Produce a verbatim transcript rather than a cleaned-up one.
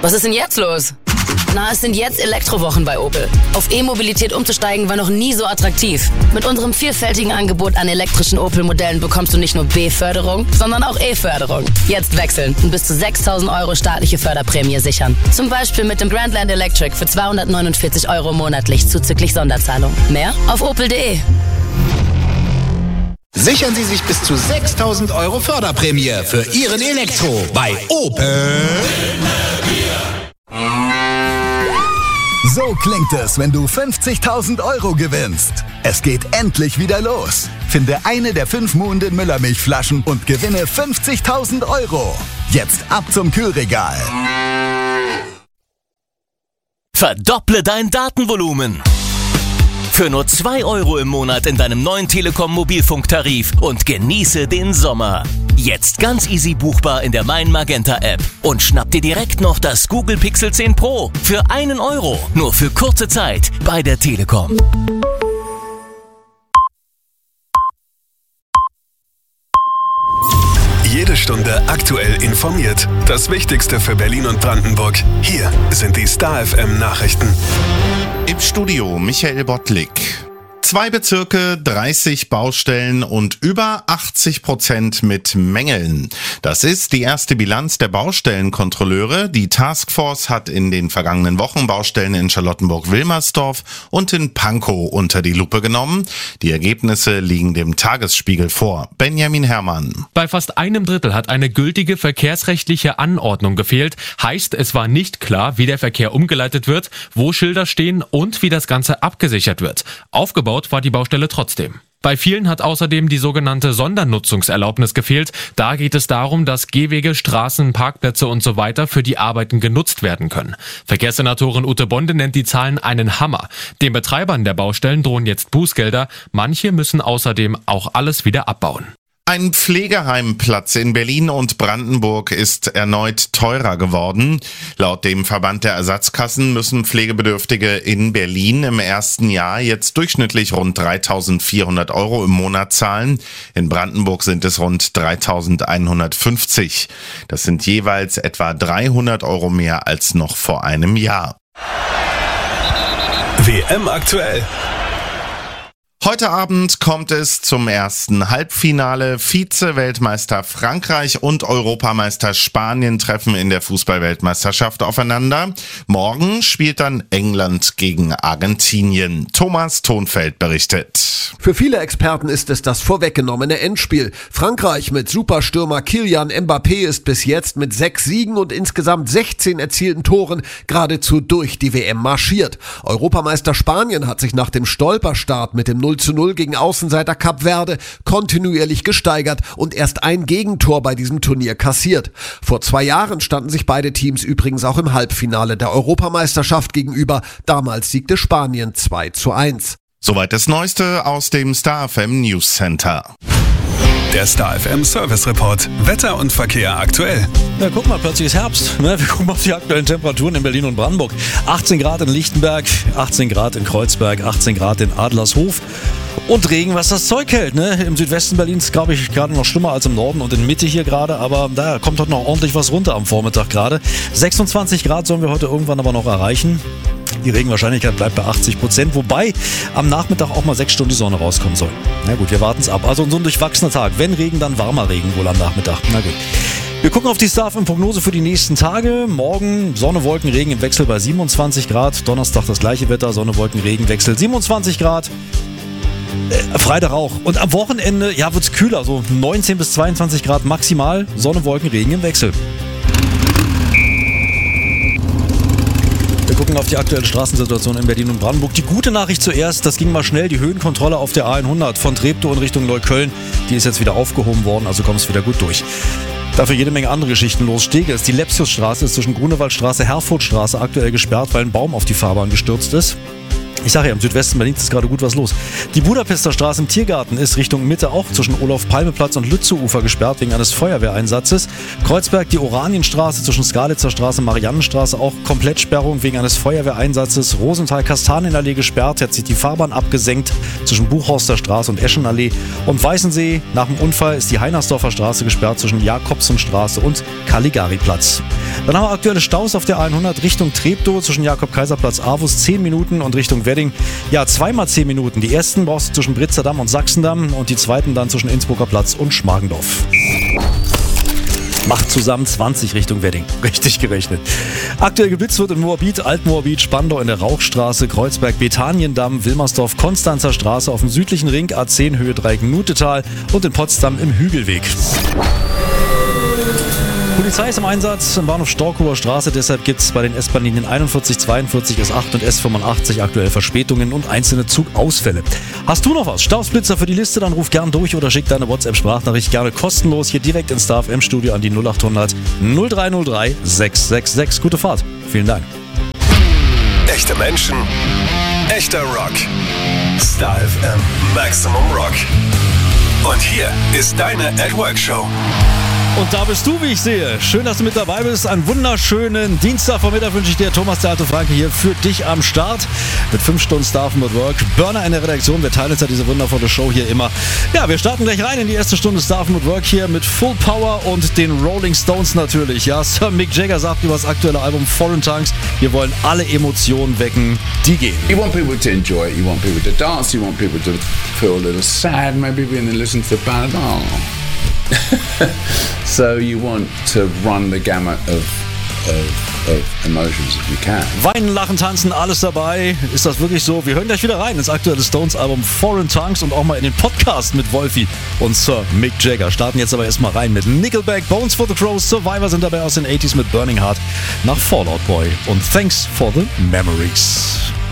Was ist denn jetzt los? Na, es sind jetzt Elektrowochen bei Opel. Auf E-Mobilität umzusteigen war noch nie so attraktiv. Mit unserem vielfältigen Angebot an elektrischen Opel-Modellen bekommst du nicht nur B-Förderung, sondern auch E-Förderung. Jetzt wechseln und bis zu sechstausend Euro staatliche Förderprämie sichern. Zum Beispiel mit dem Grandland Electric für zweihundertneunundvierzig Euro monatlich zuzüglich Sonderzahlung. Mehr auf opel punkt de. Sichern Sie sich bis zu sechstausend Euro Förderprämie für Ihren Elektro bei Opel. So klingt es, wenn du fünfzigtausend Euro gewinnst. Es geht endlich wieder los. Finde eine der fünf Muhnden Müllermilchflaschen und gewinne fünfzigtausend Euro. Jetzt ab zum Kühlregal. Verdopple dein Datenvolumen. Für nur zwei Euro im Monat in deinem neuen Telekom-Mobilfunktarif und genieße den Sommer. Jetzt ganz easy buchbar in der Mein Magenta App. Und schnapp dir direkt noch das Google Pixel zehn Pro für einen Euro. Nur für kurze Zeit bei der Telekom. Jede Stunde aktuell informiert. Das Wichtigste für Berlin und Brandenburg. Hier sind die Star F M Nachrichten. Im Studio Michael Bottlik. Zwei Bezirke, dreißig Baustellen und über achtzig Prozent mit Mängeln. Das ist die erste Bilanz der Baustellenkontrolleure. Die Taskforce hat in den vergangenen Wochen Baustellen in Charlottenburg-Wilmersdorf und in Pankow unter die Lupe genommen. Die Ergebnisse liegen dem Tagesspiegel vor. Benjamin Herrmann. Bei fast einem Drittel hat eine gültige verkehrsrechtliche Anordnung gefehlt. Heißt, es war nicht klar, wie der Verkehr umgeleitet wird, wo Schilder stehen und wie das Ganze abgesichert wird. Aufgebaut war die Baustelle trotzdem. Bei vielen hat außerdem die sogenannte Sondernutzungserlaubnis gefehlt. Da geht es darum, dass Gehwege, Straßen, Parkplätze und so weiter für die Arbeiten genutzt werden können. Verkehrssenatorin Ute Bonde nennt die Zahlen einen Hammer. Den Betreibern der Baustellen drohen jetzt Bußgelder. Manche müssen außerdem auch alles wieder abbauen. Ein Pflegeheimplatz in Berlin und Brandenburg ist erneut teurer geworden. Laut dem Verband der Ersatzkassen müssen Pflegebedürftige in Berlin im ersten Jahr jetzt durchschnittlich rund dreitausendvierhundert Euro im Monat zahlen. In Brandenburg sind es rund dreitausendeinhundertfünfzig. Das sind jeweils etwa dreihundert Euro mehr als noch vor einem Jahr. W M aktuell. Heute Abend kommt es zum ersten Halbfinale. Vize-Weltmeister Frankreich und Europameister Spanien treffen in der Fußball-Weltmeisterschaft aufeinander. Morgen spielt dann England gegen Argentinien. Thomas Thonfeld berichtet. Für viele Experten ist es das vorweggenommene Endspiel. Frankreich mit Superstürmer Kylian Mbappé ist bis jetzt mit sechs Siegen und insgesamt sechzehn erzielten Toren geradezu durch die W M marschiert. Europameister Spanien hat sich nach dem Stolperstart mit dem null zu null gegen Außenseiter Kap Verde kontinuierlich gesteigert und erst ein Gegentor bei diesem Turnier kassiert. Vor zwei Jahren standen sich beide Teams übrigens auch im Halbfinale der Europameisterschaft gegenüber. Damals siegte Spanien zwei zu eins. Soweit das Neueste aus dem Star F M News Center. Der Star F M Service Report. Wetter und Verkehr aktuell. Na, guck mal, plötzlich ist Herbst. Wir gucken auf die aktuellen Temperaturen in Berlin und Brandenburg. achtzehn Grad in Lichtenberg, achtzehn Grad in Kreuzberg, achtzehn Grad in Adlershof. Und Regen, was das Zeug hält. Ne? Im Südwesten Berlins, glaube ich, gerade noch schlimmer als im Norden und in Mitte hier gerade. Aber da kommt heute noch ordentlich was runter am Vormittag gerade. sechsundzwanzig Grad sollen wir heute irgendwann aber noch erreichen. Die Regenwahrscheinlichkeit bleibt bei achtzig Prozent, wobei am Nachmittag auch mal sechs Stunden die Sonne rauskommen soll. Na gut, wir warten es ab. Also so ein durchwachsener Tag. Wenn Regen, dann warmer Regen wohl am Nachmittag. Na gut. Wir gucken auf die Star F M-Prognose für die nächsten Tage. Morgen Sonne, Wolken, Regen im Wechsel bei siebenundzwanzig Grad. Donnerstag das gleiche Wetter, Sonne, Wolken, Regen, Wechsel siebenundzwanzig Grad. Äh, Freitag auch. Und am Wochenende, ja, wird es kühler, so neunzehn bis zweiundzwanzig Grad maximal. Sonne, Wolken, Regen im Wechsel. Wir gucken auf die aktuelle Straßensituation in Berlin und Brandenburg. Die gute Nachricht zuerst, das ging mal schnell, die Höhenkontrolle auf der A hundert von Treptow in Richtung Neukölln, die ist jetzt wieder aufgehoben worden, also kommst wieder gut durch. Dafür jede Menge andere Geschichten los. Steges, die Lepsiusstraße ist zwischen Grunewaldstraße, Herfordstraße aktuell gesperrt, weil ein Baum auf die Fahrbahn gestürzt ist. Ich sage ja, im Südwesten Berlins ist gerade gut was los. Die Budapester Straße im Tiergarten ist Richtung Mitte auch zwischen Olof-Palme-Platz und Lützowufer gesperrt wegen eines Feuerwehreinsatzes. Kreuzberg, die Oranienstraße zwischen Skalitzer Straße und Mariannenstraße auch Komplettsperrung wegen eines Feuerwehreinsatzes. Rosenthal-Kastanienallee gesperrt, jetzt sich die Fahrbahn abgesenkt zwischen Buchhorster Straße und Eschenallee. Und Weißensee, nach dem Unfall ist die Heinersdorfer Straße gesperrt zwischen Jakobsenstraße und Caligari-Platz. Dann haben wir aktuelle Staus auf der hundert Richtung Treptow zwischen Jakob-Kaiser-Platz, Avus zehn Minuten und Richtung Wedding, ja, zweimal zehn Minuten. Die ersten brauchst du zwischen Britzerdamm und Sachsendamm und die zweiten dann zwischen Innsbrucker Platz und Schmargendorf. Macht zusammen zwanzig Richtung Wedding. Richtig gerechnet. Aktuell geblitzt wird in Moabit, Altmoabit, Spandau in der Rauchstraße, Kreuzberg, Betaniendamm, Wilmersdorf, Konstanzer Straße auf dem südlichen Ring, A zehn Höhe Dreieck-Nutetal und in Potsdam im Hügelweg. Polizei ist im Einsatz im Bahnhof Storkower Straße, deshalb gibt es bei den S-Bahn-Linien einundvierzig, zweiundvierzig, S acht und S fünfundachtzig aktuell Verspätungen und einzelne Zugausfälle. Hast du noch was? Stausblitzer für die Liste? Dann ruf gern durch oder schick deine WhatsApp-Sprachnachricht gerne kostenlos hier direkt ins Star F M-Studio an die null acht hundert null drei null drei sechs sechs sechs. Gute Fahrt. Vielen Dank. Echte Menschen, echter Rock. Star F M Maximum Rock. Und hier ist deine At Work Show. Und da bist du, wie ich sehe. Schön, dass du mit dabei bist. Einen wunderschönen Dienstagvormittag wünsche ich dir. Thomas, der alte Franke, hier für dich am Start. Mit fünf Stunden Star F M at Work. Burner in der Redaktion. Wir teilen uns ja diese wundervolle Show hier immer. Ja, wir starten gleich rein in die erste Stunde Star F M at Work hier mit Full Power und den Rolling Stones natürlich. Ja, Sir Mick Jagger sagt über das aktuelle Album Foreign Tongues, wir wollen alle Emotionen wecken, die gehen. You want people to enjoy it. You want people to dance. You want people to feel a little sad maybe when they listen to the band. Oh. So you want to run the gamut of, of, of emotions if you can. Weinen, lachen, tanzen, alles dabei. Ist das wirklich so? Wir hören gleich wieder rein ins aktuelle Stones-Album Foreign Tongues und auch mal in den Podcast mit Wolfi und Sir Mick Jagger. Starten jetzt aber erstmal rein mit Nickelback, Bones for the Crows, Survivor sind dabei aus den achtziger mit Burning Heart nach Fall Out Boy und Thanks for the Memories.